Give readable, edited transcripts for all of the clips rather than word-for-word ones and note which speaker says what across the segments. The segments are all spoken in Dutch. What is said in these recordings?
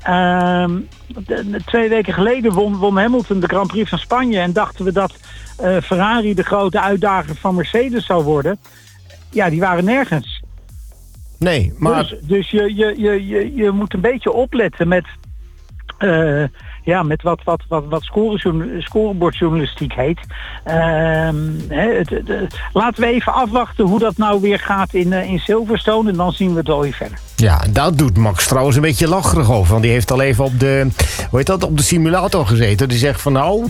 Speaker 1: 2 weken geleden won Hamilton de Grand Prix van Spanje. En dachten we dat Ferrari de grote uitdager van Mercedes zou worden. Ja, die waren nergens.
Speaker 2: Nee, maar...
Speaker 1: Dus je moet een beetje opletten met... met wat scorebordjournalistiek heet. Laten we even afwachten hoe dat nou weer gaat in Silverstone. En dan zien we het wel weer verder.
Speaker 2: Ja, daar doet Max trouwens een beetje lacherig over. Want die heeft al even op de simulator gezeten. Die zegt van nou,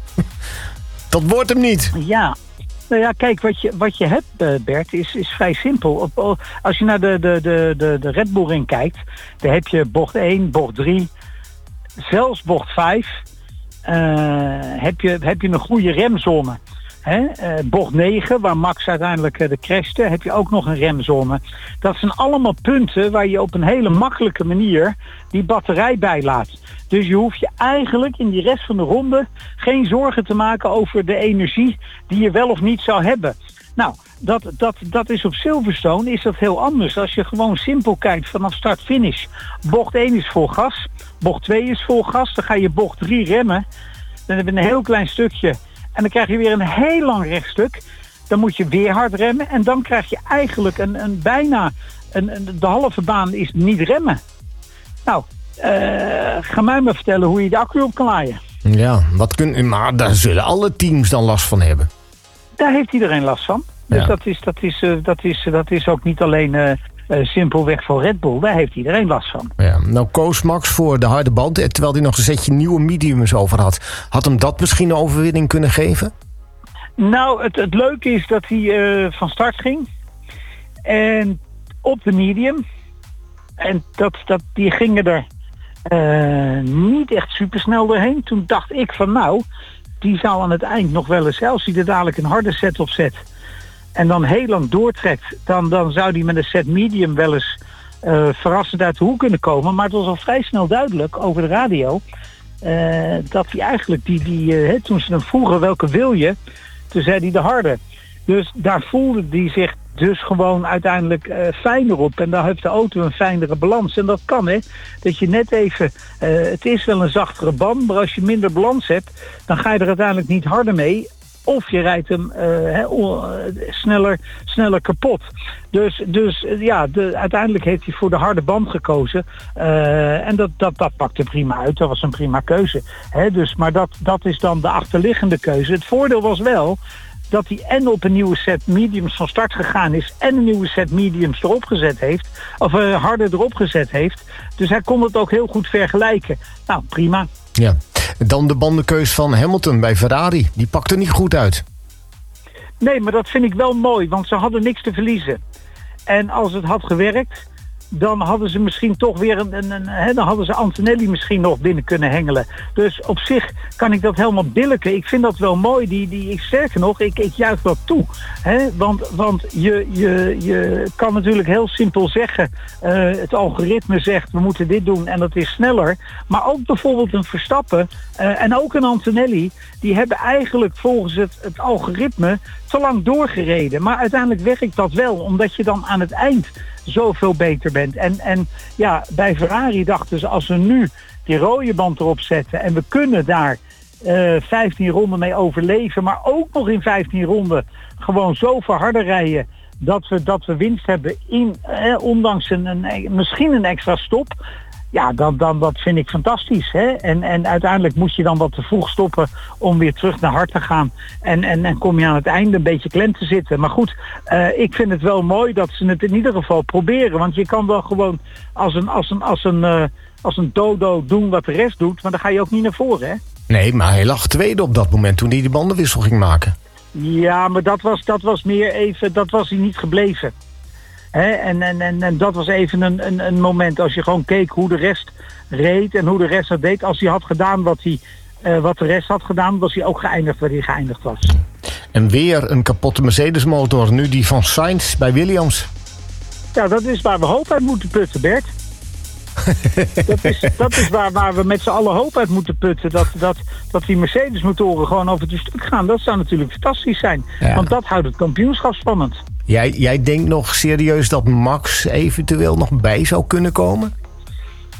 Speaker 2: dat wordt hem niet.
Speaker 1: Ja. Nou ja, kijk, wat je hebt, Bert, is vrij simpel. Als je naar de Red Bull Ring kijkt, dan heb je bocht 1, bocht 3... zelfs bocht 5 heb je een goede remzone. Bocht 9, waar Max uiteindelijk de crashte, heb je ook nog een remzone. Dat zijn allemaal punten waar je op een hele makkelijke manier die batterij bijlaat. Dus je hoeft je eigenlijk in die rest van de ronde geen zorgen te maken over de energie die je wel of niet zou hebben. Nou, dat is op Silverstone is dat heel anders. Als je gewoon simpel kijkt vanaf start-finish. Bocht 1 is vol gas. Bocht 2 is vol gas. Dan ga je bocht 3 remmen. Dan heb je een heel klein stukje. En dan krijg je weer een heel lang rechtstuk. Dan moet je weer hard remmen. En dan krijg je eigenlijk de halve baan is niet remmen. Nou, ga mij maar vertellen hoe je de accu op kan laaien.
Speaker 2: Ja, maar daar zullen alle teams dan last van hebben.
Speaker 1: Daar heeft iedereen last van. Dus ja. dat is ook niet alleen simpelweg voor Red Bull. Daar heeft iedereen last van.
Speaker 2: Ja, nou koos Max voor de harde band, terwijl hij nog een setje nieuwe mediums over had. Had hem dat misschien een overwinning kunnen geven?
Speaker 1: Nou, het leuke is dat hij van start ging. En op de medium. En die gingen er niet echt supersnel doorheen. Toen dacht ik van nou, die zou aan het eind nog wel eens, als hij er dadelijk een harde set op zet en dan heel lang doortrekt, dan zou die met een set medium wel eens verrassend uit de hoek kunnen komen. Maar het was al vrij snel duidelijk over de radio dat hij eigenlijk toen ze hem vroegen welke wil je, toen zei hij de harde. Dus daar voelde hij zich dus gewoon uiteindelijk fijner op. En daar heeft de auto een fijnere balans. En dat kan, hè. Dat je net even... het is wel een zachtere band, maar als je minder balans hebt, dan ga je er uiteindelijk niet harder mee. Of je rijdt hem sneller kapot. Dus uiteindelijk heeft hij voor de harde band gekozen. En dat pakte prima uit. Dat was een prima keuze. Maar dat is dan de achterliggende keuze. Het voordeel was wel dat hij en op een nieuwe set mediums van start gegaan is en een nieuwe set mediums erop gezet heeft, of harder erop gezet heeft. Dus hij kon het ook heel goed vergelijken. Nou, prima.
Speaker 2: Ja. Dan de bandenkeus van Hamilton bij Ferrari. Die pakte niet goed uit.
Speaker 1: Nee, maar dat vind ik wel mooi, want ze hadden niks te verliezen. En als het had gewerkt, dan hadden ze misschien toch weer dan hadden ze Antonelli misschien nog binnen kunnen hengelen. Dus op zich kan ik dat helemaal billijken. Ik vind dat wel mooi. Sterker nog, ik juich dat toe. Want je kan natuurlijk heel simpel zeggen, het algoritme zegt we moeten dit doen en dat is sneller. Maar ook bijvoorbeeld een Verstappen en ook een Antonelli, die hebben eigenlijk volgens het algoritme te lang doorgereden. Maar uiteindelijk werkt dat wel, omdat je dan aan het eind zoveel beter bent. En ja, bij Ferrari dachten ze, als we nu die rode band erop zetten en we kunnen daar 15 ronden mee overleven, maar ook nog in 15 ronden gewoon zoveel harder rijden dat we winst hebben ondanks misschien een extra stop. Ja, dan dat vind ik fantastisch. Hè? En uiteindelijk moet je dan wat te vroeg stoppen om weer terug naar hard te gaan. En kom je aan het einde een beetje klem te zitten. Maar goed, ik vind het wel mooi dat ze het in ieder geval proberen. Want je kan wel gewoon als een dodo doen wat de rest doet. Maar dan ga je ook niet naar voren, hè?
Speaker 2: Nee, maar hij lag tweede op dat moment toen hij die bandenwissel ging maken.
Speaker 1: Ja, maar dat was meer even, dat was hij niet gebleven. En dat was even een moment als je gewoon keek hoe de rest reed en hoe de rest dat deed. Als hij had gedaan wat de rest had gedaan, was hij ook geëindigd waar hij geëindigd was.
Speaker 2: En weer een kapotte Mercedes-motor, nu die van Sainz bij Williams.
Speaker 1: Ja, dat is waar we hoop uit moeten putten, Bert. dat is waar we met z'n allen hoop uit moeten putten. Dat die Mercedes-motoren gewoon over het stuk gaan. Dat zou natuurlijk fantastisch zijn. Ja. Want dat houdt het kampioenschap spannend.
Speaker 2: Jij denkt nog serieus dat Max eventueel nog bij zou kunnen komen?